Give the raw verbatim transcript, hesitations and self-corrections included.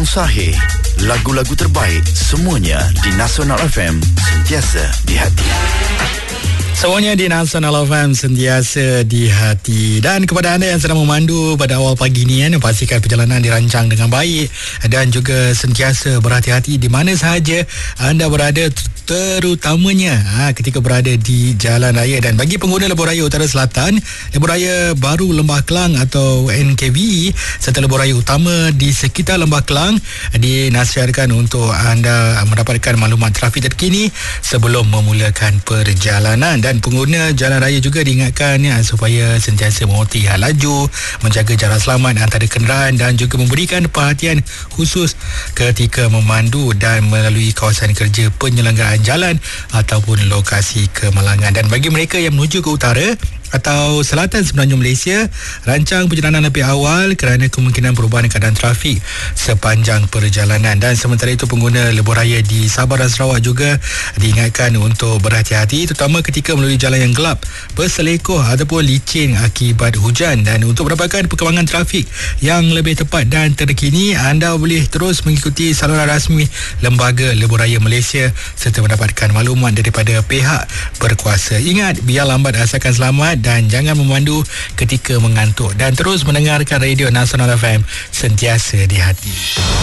yang sahih, lagu-lagu terbaik, semuanya di Nasional F M, sentiasa di hati. Semuanya di Nasional F M, sentiasa di hati. Dan kepada anda yang sedang memandu pada awal pagi ni, kan, pastikan perjalanan dirancang dengan baik dan juga sentiasa berhati-hati di mana sahaja anda berada, terutamanya ha, ketika berada di jalan raya. Dan bagi pengguna lebuh raya Utara Selatan, lebuh raya baru Lembah Kelang atau N K V E serta lebuh raya utama di sekitar Lembah Kelang dinasihatkan untuk anda mendapatkan maklumat trafik terkini sebelum memulakan perjalanan. Dan pengguna jalan raya juga diingatkan ya, supaya sentiasa mematuhi had laju, menjaga jarak selamat antara kenderaan dan juga memberikan perhatian khusus ketika memandu dan melalui kawasan kerja penyelenggaraan jalan ataupun lokasi kemalangan. Dan bagi mereka yang menuju ke utara atau selatan semenanjung Malaysia, rancang perjalanan lebih awal kerana kemungkinan perubahan keadaan trafik sepanjang perjalanan. Dan sementara itu, pengguna lebuh raya di Sabah dan Sarawak juga diingatkan untuk berhati-hati, terutama ketika melalui jalan yang gelap, berselekoh ataupun licin akibat hujan. Dan untuk mendapatkan perkembangan trafik yang lebih tepat dan terkini, anda boleh terus mengikuti saluran rasmi Lembaga Lebuh Raya Malaysia serta mendapatkan maklumat daripada pihak berkuasa. Ingat, biar lambat asalkan selamat dan jangan memandu ketika mengantuk. Dan terus mendengarkan Radio Nasional F M, sentiasa di hati.